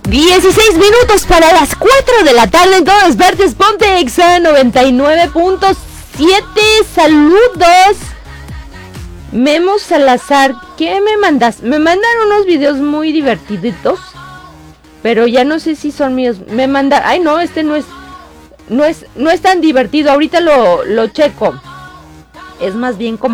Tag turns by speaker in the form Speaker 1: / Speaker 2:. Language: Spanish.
Speaker 1: 16 minutos para las 4 de la tarde en todas partes. Ponte Exa 99.7. Saludos. Memo Salazar, ¿qué me mandas? Me mandan unos videos muy divertiditos, pero ya no sé si son míos. Me mandan, ay no, este no es tan divertido. Ahorita lo checo. Es más bien como